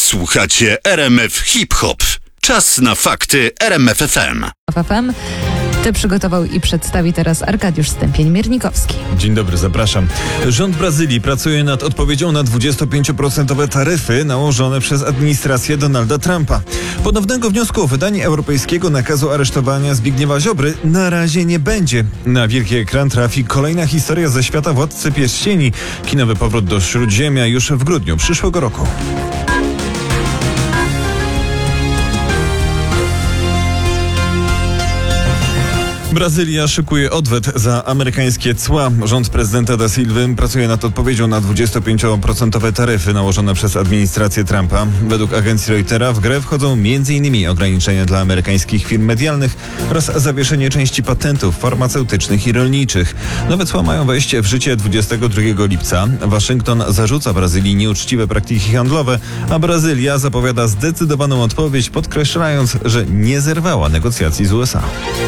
Słuchacie RMF Hip-Hop. Czas na fakty RMF FM. FM. Te przygotował i przedstawi teraz Arkadiusz Stępień-Miernikowski. Dzień dobry, zapraszam. Rząd Brazylii pracuje nad odpowiedzią na 25% taryfy nałożone przez administrację Donalda Trumpa. Ponownego wniosku o wydanie europejskiego nakazu aresztowania Zbigniewa Ziobry na razie nie będzie. Na wielki ekran trafi kolejna historia ze świata Władcy Pierścieni. Kinowy powrót do Śródziemia już w grudniu przyszłego roku. Brazylia szykuje odwet za amerykańskie cła. Rząd prezydenta da Silwy pracuje nad odpowiedzią na 25% taryfy nałożone przez administrację Trumpa. Według agencji Reutera w grę wchodzą m.in. ograniczenia dla amerykańskich firm medialnych oraz zawieszenie części patentów farmaceutycznych i rolniczych. Nowe cła mają wejść w życie 22 lipca. Waszyngton zarzuca Brazylii nieuczciwe praktyki handlowe, a Brazylia zapowiada zdecydowaną odpowiedź, podkreślając, że nie zerwała negocjacji z USA.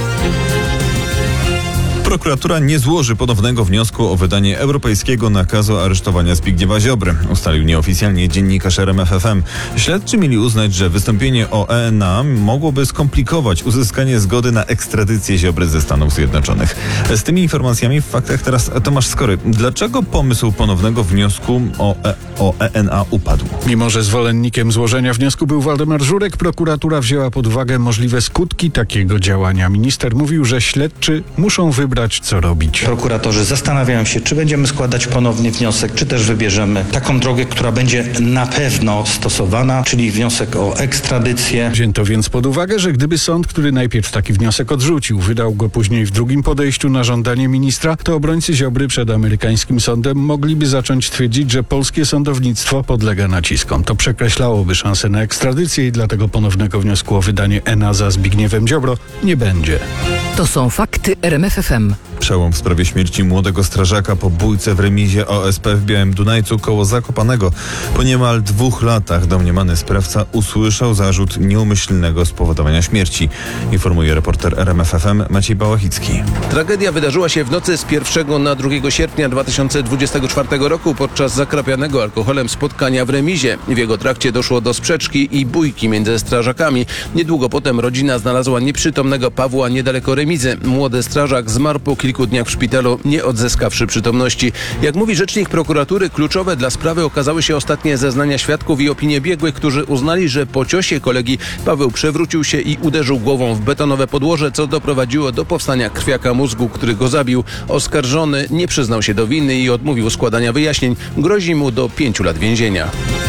Prokuratura nie złoży ponownego wniosku o wydanie europejskiego nakazu aresztowania Zbigniewa Ziobry, ustalił nieoficjalnie dziennikarz RMF FM. Śledczy mieli uznać, że wystąpienie o ENA mogłoby skomplikować uzyskanie zgody na ekstradycję Ziobry ze Stanów Zjednoczonych. Z tymi informacjami w faktach teraz Tomasz Skory. Dlaczego pomysł ponownego wniosku o ENA upadł? Mimo że zwolennikiem złożenia wniosku był Waldemar Żurek, prokuratura wzięła pod uwagę możliwe skutki takiego działania. Minister mówił, że śledczy muszą wybrać, co robić. Prokuratorzy zastanawiają się, czy będziemy składać ponowny wniosek, czy też wybierzemy taką drogę, która będzie na pewno stosowana, czyli wniosek o ekstradycję. Wzięto więc pod uwagę, że gdyby sąd, który najpierw taki wniosek odrzucił, wydał go później w drugim podejściu na żądanie ministra, to obrońcy Ziobry przed amerykańskim sądem mogliby zacząć twierdzić, że polskie sądownictwo podlega naciskom. To przekreślałoby szansę na ekstradycję i dlatego ponownego wniosku o wydanie ENA za Zbigniewem Ziobro nie będzie. To są fakty RMF FM. Przełom w sprawie śmierci młodego strażaka po bójce w remizie OSP w Białym Dunajcu koło Zakopanego. Po niemal 2 latach domniemany sprawca usłyszał zarzut nieumyślnego spowodowania śmierci. Informuje reporter RMF FM Maciej Bałachicki. Tragedia wydarzyła się w nocy z 1 na 2 sierpnia 2024 roku podczas zakrapianego alkoholem spotkania w remizie. W jego trakcie doszło do sprzeczki i bójki między strażakami. Niedługo potem rodzina znalazła nieprzytomnego Pawła niedaleko remizy. Młody strażak zmarł po kilku dniach w szpitalu, nie odzyskawszy przytomności. Jak mówi rzecznik prokuratury, kluczowe dla sprawy okazały się ostatnie zeznania świadków i opinie biegłych, którzy uznali, że po ciosie kolegi Paweł przewrócił się i uderzył głową w betonowe podłoże, co doprowadziło do powstania krwiaka mózgu, który go zabił. Oskarżony nie przyznał się do winy i odmówił składania wyjaśnień. Grozi mu do 5 lat więzienia.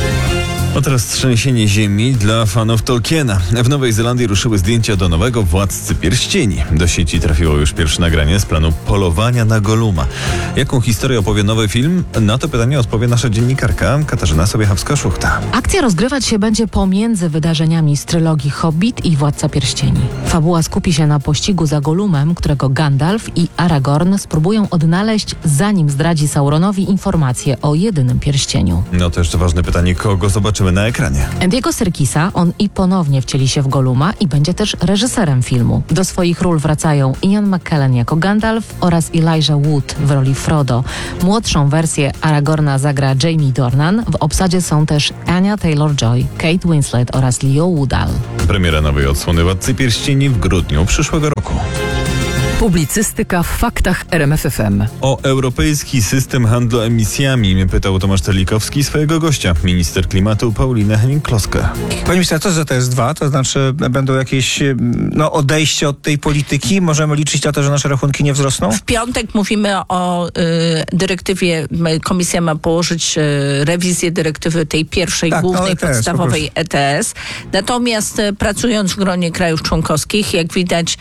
A teraz trzęsienie ziemi dla fanów Tolkiena. W Nowej Zelandii ruszyły zdjęcia do nowego Władcy Pierścieni. Do sieci trafiło już pierwsze nagranie z planu polowania na Goluma. Jaką historię opowie nowy film? Na to pytanie odpowie nasza dziennikarka Katarzyna Sobiechowska-Szuchta. Akcja rozgrywać się będzie pomiędzy wydarzeniami z trylogii Hobbit i Władca Pierścieni. Fabuła skupi się na pościgu za Golumem, którego Gandalf i Aragorn spróbują odnaleźć, zanim zdradzi Sauronowi informacje o jedynym pierścieniu. No to jeszcze ważne pytanie, kogo zobaczymy na ekranie? Andy'ego Serkisa, on i ponownie wcieli się w Goluma i będzie też reżyserem filmu. Do swoich ról wracają Ian McKellen jako Gandalf oraz Elijah Wood w roli Frodo. Młodszą wersję Aragorna zagra Jamie Dornan. W obsadzie są też Anya Taylor-Joy, Kate Winslet oraz Leo Woodall. Premiera nowej odsłony Władcy Pierścieni w grudniu przyszłego roku. Publicystyka w faktach RMF FM. O europejski system handlu emisjami pytał Tomasz Telikowski swojego gościa, minister klimatu Paulinę Henning-Kloskę. Panie ministrze, co z ETS-2? To znaczy będą jakieś odejście od tej polityki? Możemy liczyć na to, że nasze rachunki nie wzrosną? W piątek mówimy o dyrektywie. Komisja ma położyć rewizję dyrektywy tej pierwszej, głównej, ETS, podstawowej ETS. Natomiast pracując w gronie krajów członkowskich, jak widać,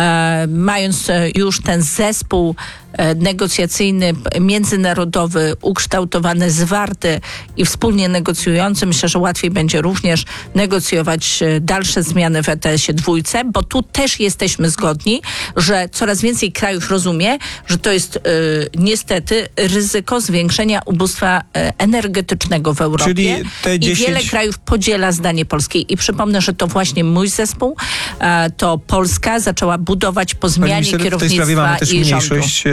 mając już ten zespół negocjacyjny, międzynarodowy, ukształtowany, zwarty i wspólnie negocjujący, myślę, że łatwiej będzie również negocjować dalsze zmiany w ETS-ie 2, bo tu też jesteśmy zgodni, że coraz więcej krajów rozumie, że to jest niestety ryzyko zwiększenia ubóstwa energetycznego w Europie. Czyli te 10... I wiele krajów podziela zdanie Polski. I przypomnę, że to właśnie mój zespół, to Polska zaczęła budować po zmianie kierownictwa w tej sprawie mamy też i rządu. mniejszość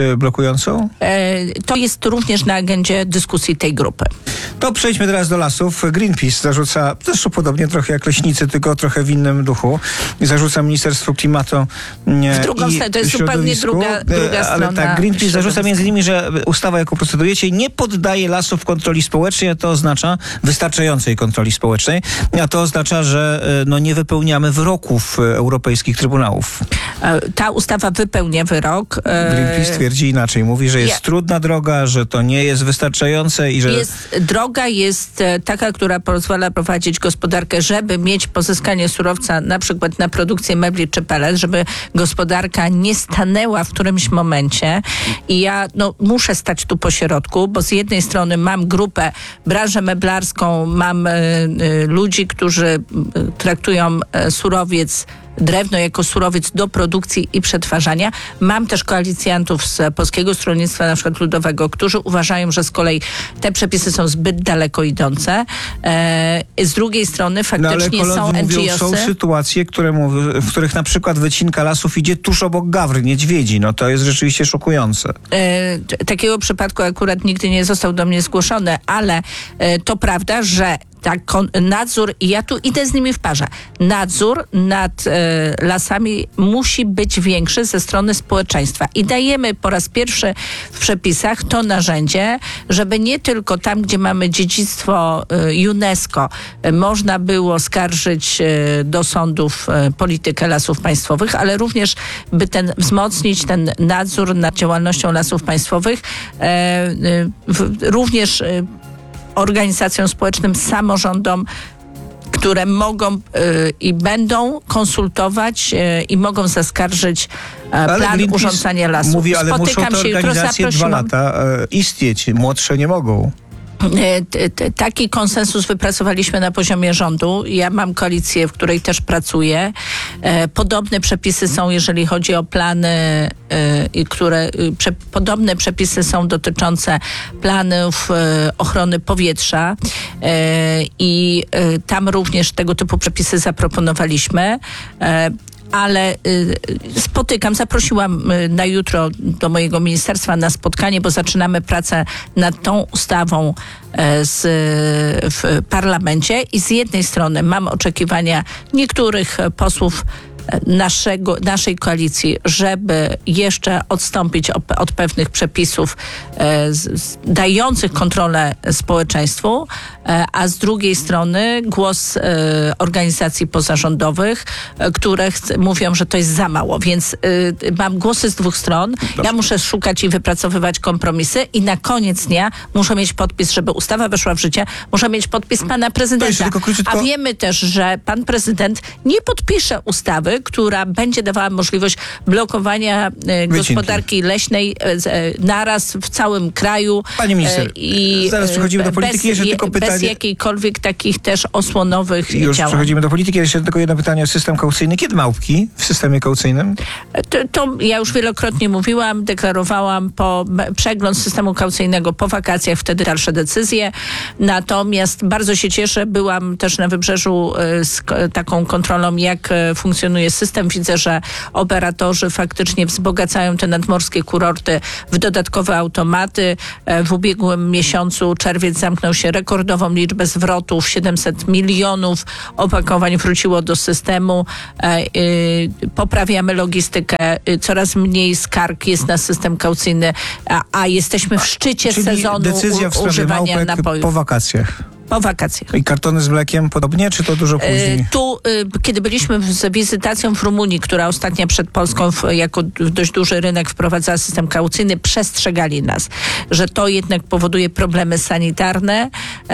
blokującą? To jest również na agendzie dyskusji tej grupy. To przejdźmy teraz do lasów. Greenpeace zarzuca, zresztą podobnie trochę jak leśnicy, tylko trochę w innym duchu, zarzuca Ministerstwu Klimatu w drugą stronę, to jest zupełnie druga strona. Ale tak, Greenpeace zarzuca między innymi, że ustawa, jaką procedujecie, nie poddaje lasów kontroli społecznej, a to oznacza wystarczającej kontroli społecznej, a to oznacza, że nie wypełniamy wyroków europejskich trybunałów. Ta ustawa wypełnia wyrok. Greenpeace twierdzi inaczej. Mówi, że jest trudna droga, że to nie jest wystarczające i że... Droga jest taka, która pozwala prowadzić gospodarkę, żeby mieć pozyskanie surowca na przykład na produkcję mebli czy pelet, żeby gospodarka nie stanęła w którymś momencie. I ja muszę stać tu po środku, bo z jednej strony mam grupę, branżę meblarską, mam ludzi, którzy traktują drewno jako surowiec do produkcji i przetwarzania. Mam też koalicjantów z Polskiego Stronnictwa na przykład Ludowego, którzy uważają, że z kolei te przepisy są zbyt daleko idące. Z drugiej strony faktycznie są NGOsy. Są sytuacje, w których na przykład wycinka lasów idzie tuż obok gawry, niedźwiedzi. To jest rzeczywiście szokujące. Takiego przypadku akurat nigdy nie został do mnie zgłoszony, ale to prawda, że nadzór, i ja tu idę z nimi w parze, nadzór nad lasami musi być większy ze strony społeczeństwa. I dajemy po raz pierwszy w przepisach to narzędzie, żeby nie tylko tam, gdzie mamy dziedzictwo UNESCO, można było skarżyć do sądów politykę lasów państwowych, ale również by wzmocnić ten nadzór nad działalnością lasów państwowych, również organizacjom społecznym, samorządom, które mogą i będą konsultować i mogą zaskarżyć plan urządzania lasów. Mówi, ale muszą te organizacje 2 lata istnieć. Młodsze nie mogą. Taki konsensus wypracowaliśmy na poziomie rządu. Ja mam koalicję, w której też pracuję. Podobne przepisy są, jeżeli chodzi o plany, podobne przepisy są dotyczące planów ochrony powietrza i tam również tego typu przepisy zaproponowaliśmy. Ale zaprosiłam na jutro do ministerstwa na spotkanie, bo zaczynamy pracę nad tą ustawą w parlamencie i z jednej strony mam oczekiwania niektórych posłów naszej koalicji, żeby jeszcze odstąpić od pewnych przepisów dających kontrolę społeczeństwu, a z drugiej strony głos organizacji pozarządowych, które mówią, że to jest za mało. Więc mam głosy z 2 stron. Ja muszę szukać i wypracowywać kompromisy i na koniec dnia muszę mieć podpis, żeby ustawa weszła w życie, muszę mieć podpis pana prezydenta. A wiemy też, że pan prezydent nie podpisze ustawy, która będzie dawała możliwość blokowania gospodarki leśnej naraz w całym kraju. Pani minister, zaraz przechodzimy do polityki. Jeszcze tylko pytanie. Bez jakichkolwiek takich też osłonowych Już działań. przechodzimy do polityki. Jeszcze tylko jedno pytanie o system kaucyjny. Kiedy małpki w systemie kaucyjnym? To ja już wielokrotnie mówiłam, deklarowałam przegląd systemu kaucyjnego po wakacjach, wtedy dalsze decyzje. Natomiast bardzo się cieszę, byłam też na Wybrzeżu z taką kontrolą, jak funkcjonuje system. Widzę, że operatorzy faktycznie wzbogacają te nadmorskie kurorty w dodatkowe automaty. W ubiegłym miesiącu czerwiec zamknął się rekordową liczbę zwrotów. 700 milionów opakowań wróciło do systemu. Poprawiamy logistykę. Coraz mniej skarg jest na system kaucyjny, a jesteśmy w szczycie sezonu decyzja w sprawie używania małpek napojów. po wakacjach. Po wakacjach. I kartony z mlekiem podobnie, czy to dużo później? Kiedy byliśmy z wizytacją w Rumunii, która ostatnia przed Polską jako dość duży rynek wprowadzała system kaucyjny, przestrzegali nas, że to jednak powoduje problemy sanitarne,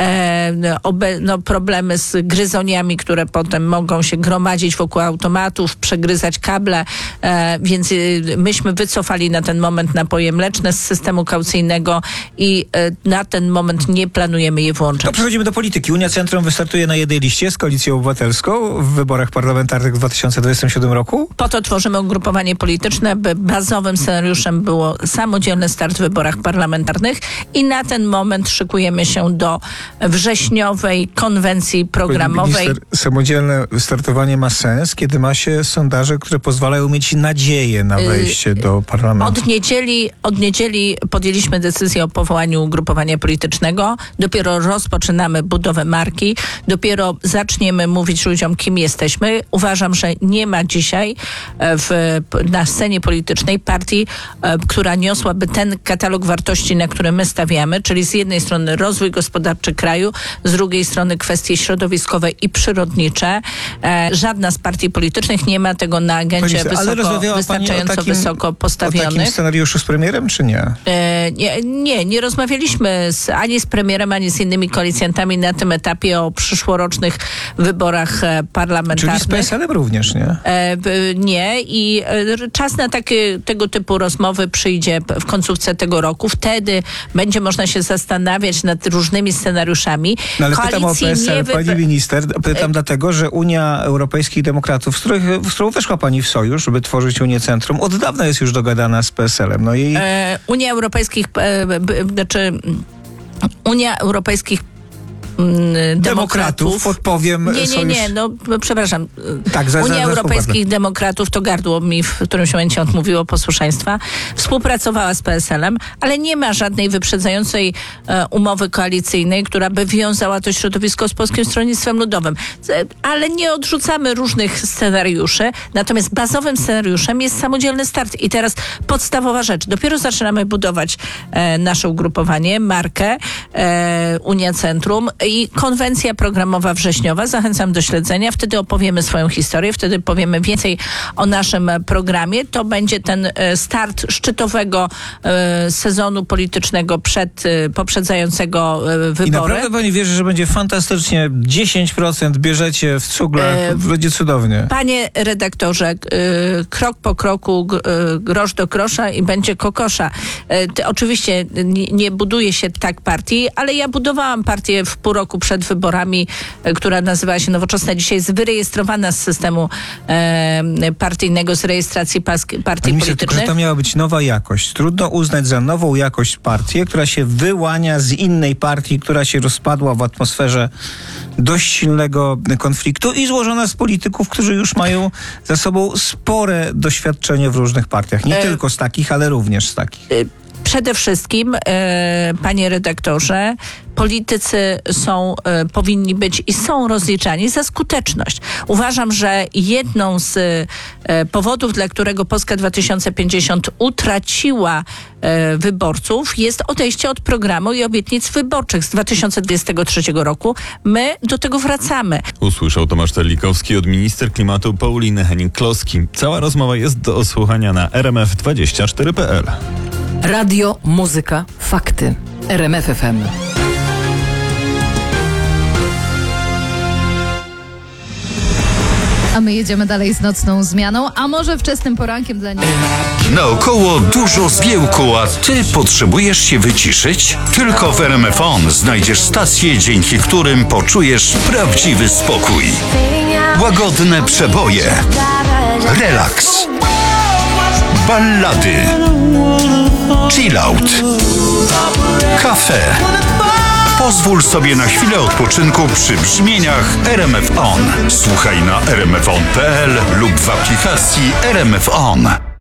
problemy z gryzoniami, które potem mogą się gromadzić wokół automatów, przegryzać kable, więc myśmy wycofali na ten moment napoje mleczne z systemu kaucyjnego i na ten moment nie planujemy je włączać. To przechodzimy Przechodzimy do polityki. Unia Centrum wystartuje na jednej liście z Koalicją Obywatelską w wyborach parlamentarnych w 2027 roku. Po to tworzymy ugrupowanie polityczne, by bazowym scenariuszem było samodzielny start w wyborach parlamentarnych i na ten moment szykujemy się do wrześniowej konwencji programowej. Minister, samodzielne startowanie ma sens, kiedy ma się sondaże, które pozwalają mieć nadzieję na wejście do parlamentu. Od niedzieli podjęliśmy decyzję o powołaniu ugrupowania politycznego. Dopiero rozpoczynamy budowę marki. Dopiero zaczniemy mówić ludziom, kim jesteśmy. Uważam, że nie ma dzisiaj na scenie politycznej partii, która niosłaby ten katalog wartości, na które my stawiamy, czyli z jednej strony rozwój gospodarczy kraju, z drugiej strony kwestie środowiskowe i przyrodnicze. Żadna z partii politycznych nie ma tego na agendzie wystarczająco wysoko postawionych. O takim scenariuszu z premierem, czy nie? Nie rozmawialiśmy ani z premierem, ani z innymi koalicjantami na tym etapie o przyszłorocznych wyborach parlamentarnych. Czyli z PSL-em również, nie? Nie i czas na tego typu rozmowy przyjdzie w końcówce tego roku. Wtedy będzie można się zastanawiać nad różnymi scenariuszami. No ale pytam o PSL, pani minister. Pytam dlatego, że Unia Europejskich Demokratów, z którą weszła pani w sojusz, żeby tworzyć Unię Centrum, od dawna jest już dogadana z PSL-em. No i... Unia Europejskich Demokratów. Podpowiem. Nie, przepraszam. Tak, Unia Europejskich Demokratów, to gardło mi w którymś momencie odmówiło posłuszeństwa, współpracowała z PSL-em, ale nie ma żadnej wyprzedzającej umowy koalicyjnej, która by wiązała to środowisko z Polskim Stronnictwem Ludowym. Ale nie odrzucamy różnych scenariuszy, natomiast bazowym scenariuszem jest samodzielny start. I teraz podstawowa rzecz. Dopiero zaczynamy budować nasze ugrupowanie, markę Unia Centrum i konwencja programowa wrześniowa. Zachęcam do śledzenia. Wtedy opowiemy swoją historię, wtedy powiemy więcej o naszym programie. To będzie ten start szczytowego sezonu politycznego poprzedzającego wybory. I naprawdę pani wierzy, że będzie fantastycznie, 10% bierzecie w cuglach, będzie cudownie. Panie redaktorze, krok po kroku, grosz do grosza i będzie kokosza. Oczywiście nie buduje się tak partii, ale ja budowałam partię w pół roku przed wyborami, która nazywała się Nowoczesna. Dzisiaj jest wyrejestrowana z systemu partyjnego, z rejestracji partii politycznych. Że to miała być nowa jakość. Trudno uznać za nową jakość partię, która się wyłania z innej partii, która się rozpadła w atmosferze dość silnego konfliktu i złożona z polityków, którzy już mają za sobą spore doświadczenie w różnych partiach. Nie tylko z takich, ale również z takich. Przede wszystkim, panie redaktorze, politycy powinni być i są rozliczani za skuteczność. Uważam, że jedną z powodów, dla którego Polska 2050 utraciła wyborców, jest odejście od programu i obietnic wyborczych z 2023 roku. My do tego wracamy. Usłyszał Tomasz Terlikowski od minister klimatu Pauliny Henning-Kloski. Cała rozmowa jest do odsłuchania na rmf24.pl. Radio, muzyka, fakty. RMF FM. A my jedziemy dalej z nocną zmianą, a może wczesnym porankiem dla niej. Naokoło dużo zgiełku, a ty potrzebujesz się wyciszyć? Tylko w RMF On znajdziesz stacje, dzięki którym poczujesz prawdziwy spokój. Łagodne przeboje, relaks, ballady, chillout, kafe. Pozwól sobie na chwilę odpoczynku przy brzmieniach RMF On. Słuchaj na rmfon.pl lub w aplikacji RMF On.